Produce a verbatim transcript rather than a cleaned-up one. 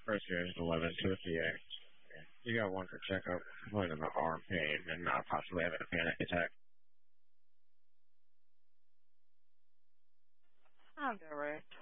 First year is eleven fifty-eight. You got one for checkup, one in the arm pain, and not possibly having a panic attack. I'm doing right.